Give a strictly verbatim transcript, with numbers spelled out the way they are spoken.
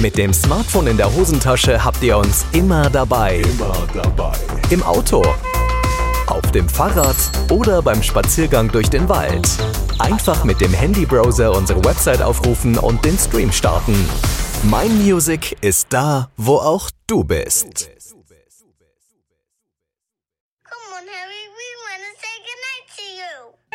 Mit dem Smartphone in der Hosentasche habt ihr uns immer dabei. Immer dabei. Im Auto, auf dem Fahrrad oder beim Spaziergang durch den Wald. Einfach mit dem Handybrowser unsere Website aufrufen und den Stream starten. Mein Music ist da, wo auch du bist. Come on, Harry, we want to say goodnight to you.